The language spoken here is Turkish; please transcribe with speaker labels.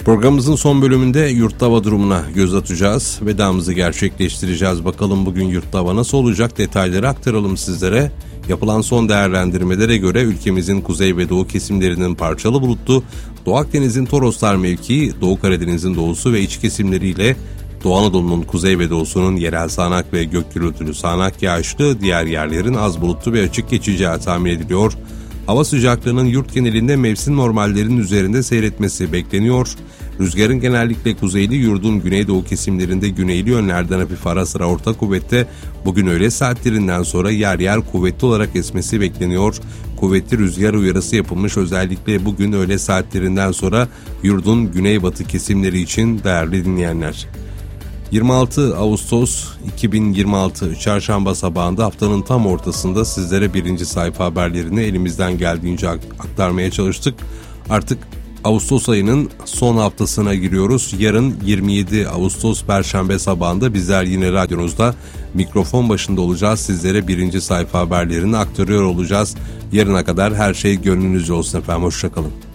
Speaker 1: Programımızın son bölümünde yurtta hava durumuna göz atacağız. Vedamızı gerçekleştireceğiz. Bakalım bugün yurtta hava nasıl olacak? Detayları aktaralım sizlere. Yapılan son değerlendirmelere göre ülkemizin kuzey ve doğu kesimlerinin parçalı bulutlu, Doğu Akdeniz'in Toroslar mevkii, Doğu Karadeniz'in doğusu ve iç kesimleriyle Doğu Anadolu'nun kuzey ve doğusunun yerel sağanak ve gök gürültülü sağanak yağışlı, diğer yerlerin az bulutlu ve açık geçeceği tahmin ediliyor. Hava sıcaklığının yurt genelinde mevsim normallerinin üzerinde seyretmesi bekleniyor. Rüzgarın genellikle kuzeyli, yurdun güneydoğu kesimlerinde güneyli yönlerden hafif ara sıra orta kuvvette, bugün öğle saatlerinden sonra yer yer kuvvetli olarak esmesi bekleniyor. Kuvvetli rüzgar uyarısı yapılmış, özellikle bugün öğle saatlerinden sonra yurdun güneybatı kesimleri için değerli dinleyenler. 26 Ağustos 2026 Çarşamba sabahında, haftanın tam ortasında sizlere birinci sayfa haberlerini elimizden geldiğince aktarmaya çalıştık. Artık Ağustos ayının son haftasına giriyoruz. Yarın 27 Ağustos Perşembe sabahında bizler yine radyonuzda mikrofon başında olacağız. Sizlere birinci sayfa haberlerini aktarıyor olacağız. Yarına kadar her şey gönlünüzce olsun efendim. Hoşçakalın.